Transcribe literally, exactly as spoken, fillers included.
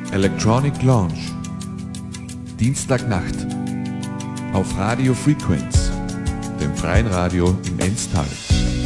Electronic Launch. Dienstagnacht. Auf Radio Frequenz, dem freien Radio im Enztal.